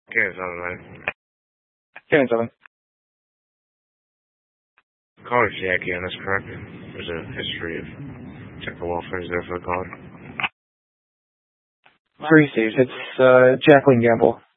Cannon 7, man. Cannon 7. Caller is Jackie, and that's correct. There's a history of technical welfare there for the caller. Free Steve, it's Jacqueline Gamble.